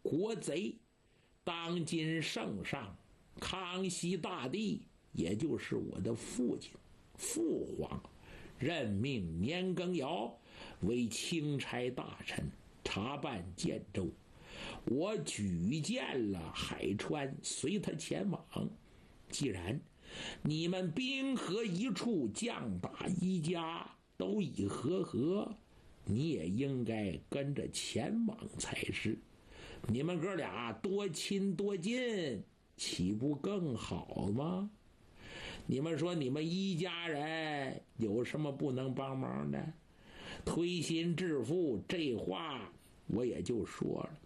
国贼，当今圣上康熙大帝，也就是我的父亲父皇，任命年羹尧为钦差大臣，查办建州。我举荐了海川，随他前往。既然你们兵合一处，将打一家，都已和，你也应该跟着前往才是。你们哥俩多亲多近，岂不更好吗？你们说你们一家人有什么不能帮忙的？推心置腹，这话我也就说了。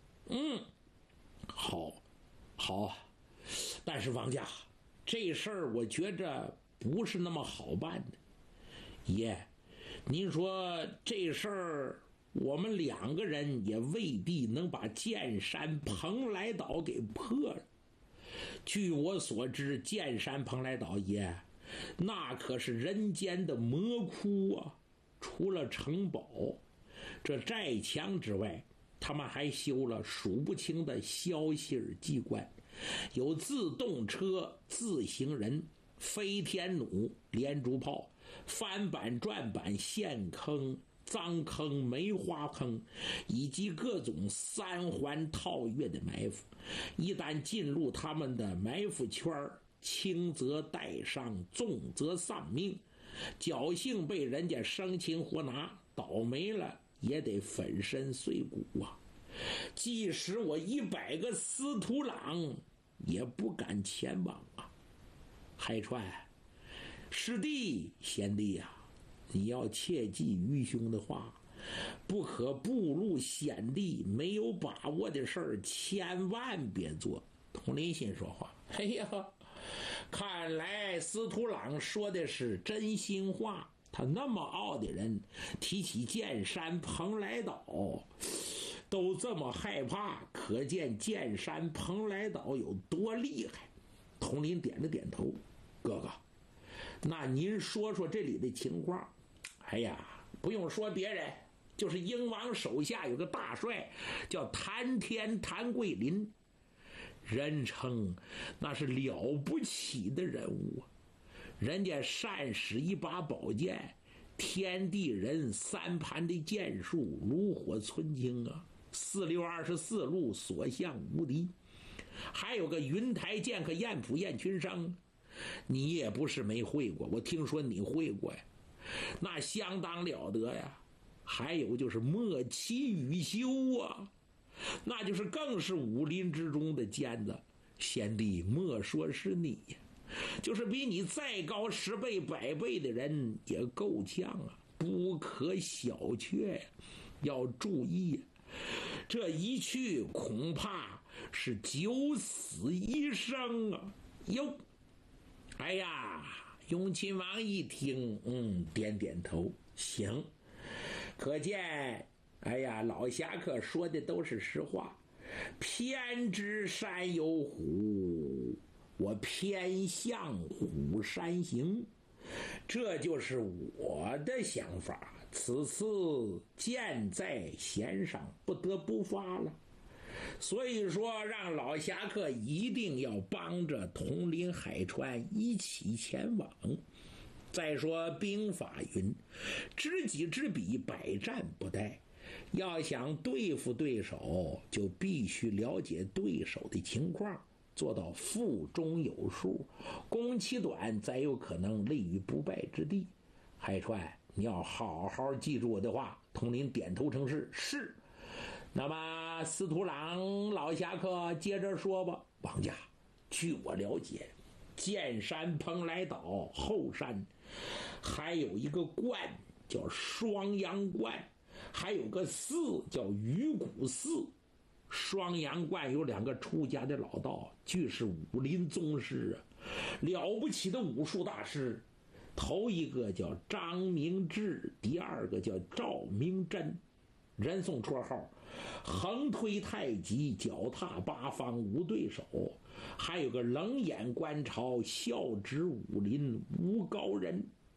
好，但是王家，这事儿我觉着不是那么好办的。爷，您说这事儿我们2个人也未必能把剑山蓬莱岛给破了。据我所知，剑山蓬莱岛爷那可是人间的魔窟啊！除了城堡这寨墙之外，他们还修了数不清的消息机关，有自动车、自行人、飞天弩、连珠炮、翻板、转板、陷坑、脏坑、梅花坑，以及各种3环套月的埋伏。一旦进入他们的埋伏圈，轻则带伤，重则丧命。侥幸被人家生擒活拿，倒霉了也得粉身碎骨啊！即使我100个司徒郎也不敢前往啊！海川，师弟贤弟呀，你要切记愚兄的话，不可步入险地，没有把握的事儿千万别做。佟林心说话，哎呀，看来司徒郎说的是真心话。他那么傲的人，提起剑山蓬莱岛都这么害怕，可见剑山蓬莱岛有多厉害。佟林点了点头，哥哥，那您说说这里的情况。哎呀，不用说别人，就是英王手下有个大帅叫谭天谭桂林，人称那是了不起的人物啊！人家善使一把宝剑，天地人3盘的剑术，炉火纯青啊，4六24路，所向无敌。还有个云台剑客燕府燕群生，你也不是没会过，我听说你会过呀，那相当了得呀。还有就是莫奇雨修啊，那就是更是武林之中的尖子。贤弟莫说是你呀，就是比你再高10倍100倍的人也够呛啊，不可小觑呀，要注意呀，这一去恐怕是9死1生啊！哟，哎呀，永亲王一听，点点头，行，可见，哎呀，老侠客说的都是实话。偏知山有虎，我偏向虎山行，这就是我的想法。此次箭在弦上，不得不发了。所以说，让老侠客一定要帮着统领海川一起前往。再说兵法云，知己知彼，百战不殆。要想对付对手，就必须了解对手的情况，做到腹中有数，攻其短，才有可能立于不败之地。海川，你要好好记住我的话。统领点头称是。是。那么司徒郎老侠客接着说吧。王家，据我了解，剑山蓬莱岛后山还有一个观叫双阳观，还有个寺叫鱼骨寺。双阳观有2个出家的老道，俱是武林宗师啊，了不起的武术大师。头一个叫张明志，第2个叫赵明真，人送绰号横推太极，脚踏八方无对手。还有个冷眼观潮，笑指武林无高人。